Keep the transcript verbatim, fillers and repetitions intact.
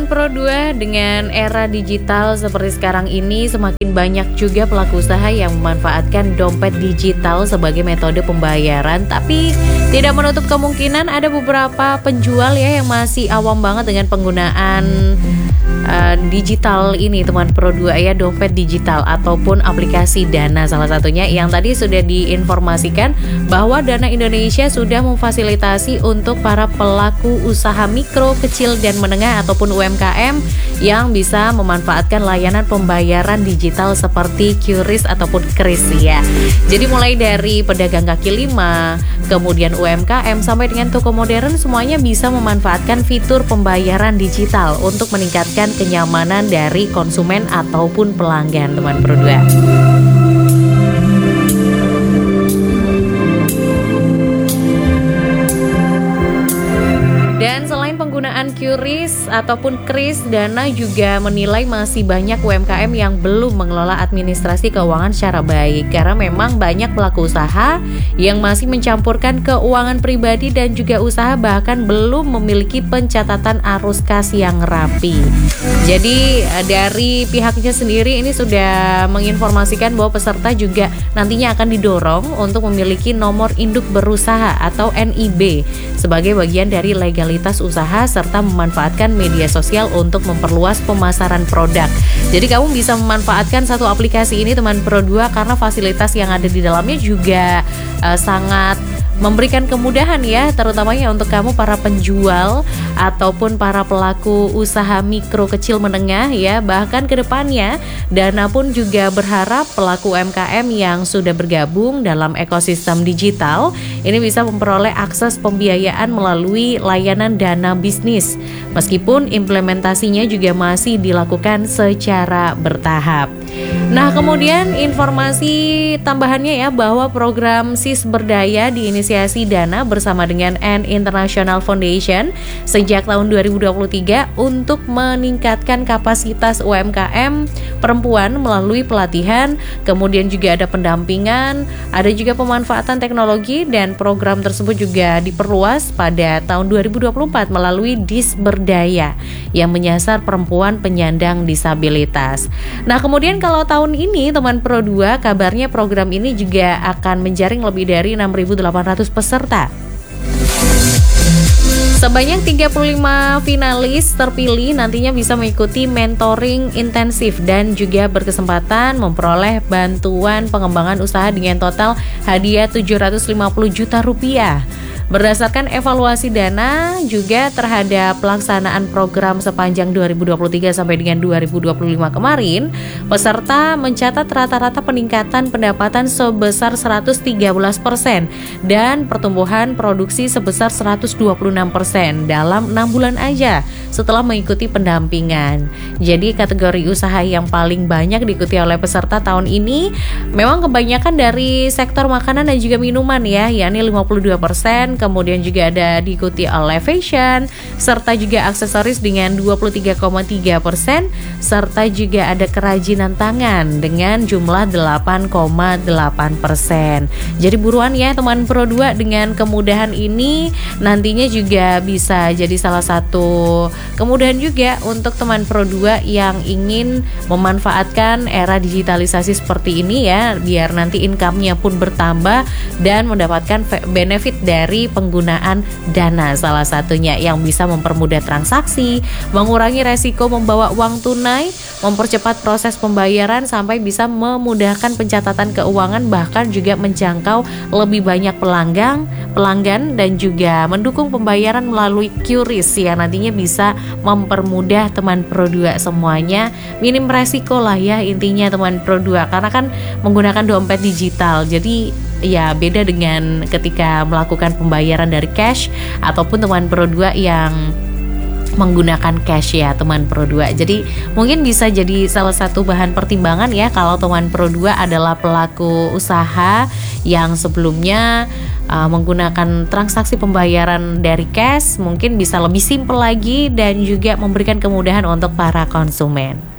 teman Pro dua, dengan era digital seperti sekarang ini, semakin banyak juga pelaku usaha yang memanfaatkan dompet digital sebagai metode pembayaran. Tapi tidak menutup kemungkinan ada beberapa penjual ya yang masih awam banget dengan penggunaan uh, digital ini, teman Pro dua ya, dompet digital ataupun aplikasi Dana salah satunya yang tadi sudah diinformasikan bahwa Dana Indonesia sudah memfasilitasi untuk para pelaku usaha mikro, kecil dan menengah ataupun U M K M yang bisa memanfaatkan layanan pembayaran digital seperti QRIS ataupun KRIS ya. Jadi mulai dari pedagang kaki lima, kemudian U M K M sampai dengan toko modern, semuanya bisa memanfaatkan fitur pembayaran digital untuk meningkatkan kenyamanan dari konsumen ataupun pelanggan, teman Pro dua. Dan selain penggunaan QRIS ataupun KRIS, Dana juga menilai masih banyak U M K M yang belum mengelola administrasi keuangan secara baik, karena memang banyak pelaku usaha yang masih mencampurkan keuangan pribadi dan juga usaha, bahkan belum memiliki pencatatan arus kas yang rapi. Jadi dari pihaknya sendiri ini sudah menginformasikan bahwa peserta juga nantinya akan didorong untuk memiliki nomor induk berusaha atau N I B sebagai bagian dari legalitas usaha, serta memanfaatkan media sosial untuk memperluas pemasaran produk. Jadi kamu bisa memanfaatkan satu aplikasi ini, teman Pro dua, karena fasilitas yang ada di dalamnya juga uh, sangat memberikan kemudahan ya, terutamanya untuk kamu para penjual ataupun para pelaku usaha mikro, kecil, menengah ya. Bahkan ke depannya Dana pun juga berharap pelaku U M K M yang sudah bergabung dalam ekosistem digital ini bisa memperoleh akses pembiayaan melalui layanan Dana Bisnis, meskipun implementasinya juga masih dilakukan secara bertahap. Nah, kemudian informasi tambahannya ya, bahwa program SIS Berdaya diinisiasi Dana bersama dengan N International Foundation sejak tahun dua ribu dua puluh tiga untuk meningkatkan kapasitas U M K M perempuan melalui pelatihan, kemudian juga ada pendampingan, ada juga pemanfaatan teknologi, dan program tersebut juga diperluas pada tahun dua ribu dua puluh empat melalui DIS Berdaya yang menyasar perempuan penyandang disabilitas. Nah, kemudian kalau tahun ini, teman Pro dua, kabarnya program ini juga akan menjaring lebih dari enam ribu delapan ratus peserta. Sebanyak tiga puluh lima finalis terpilih nantinya bisa mengikuti mentoring intensif dan juga berkesempatan memperoleh bantuan pengembangan usaha dengan total hadiah tujuh ratus lima puluh juta rupiah. Berdasarkan evaluasi Dana juga terhadap pelaksanaan program sepanjang dua ribu dua puluh tiga sampai dengan dua ribu dua puluh lima kemarin, peserta mencatat rata-rata peningkatan pendapatan sebesar seratus tiga belas persen dan pertumbuhan produksi sebesar seratus dua puluh enam persen dalam enam bulan aja setelah mengikuti pendampingan. Jadi kategori usaha yang paling banyak diikuti oleh peserta tahun ini memang kebanyakan dari sektor makanan dan juga minuman ya, yakni lima puluh dua persen. Kemudian juga ada diikuti oleh fashion, serta juga aksesoris dengan dua puluh tiga koma tiga persen, serta juga ada kerajinan tangan dengan jumlah delapan koma delapan persen. Jadi buruan ya teman Pro dua, dengan kemudahan ini nantinya juga bisa jadi salah satu kemudahan juga untuk teman Pro dua yang ingin memanfaatkan era digitalisasi seperti ini ya, biar nanti income-nya pun bertambah dan mendapatkan benefit dari penggunaan Dana salah satunya, yang bisa mempermudah transaksi, mengurangi resiko membawa uang tunai, mempercepat proses pembayaran sampai bisa memudahkan pencatatan keuangan, bahkan juga menjangkau lebih banyak pelanggan, pelanggan dan juga mendukung pembayaran melalui QRIS yang nantinya bisa mempermudah teman Pro dua semuanya, minim resiko lah ya intinya teman Pro dua, karena kan menggunakan dompet digital. Jadi ya beda dengan ketika melakukan pembayaran dari cash ataupun teman Pro dua yang menggunakan cash ya teman Pro dua. Jadi mungkin bisa jadi salah satu bahan pertimbangan ya kalau teman Pro dua adalah pelaku usaha yang sebelumnya uh, menggunakan transaksi pembayaran dari cash, mungkin bisa lebih simpel lagi dan juga memberikan kemudahan untuk para konsumen.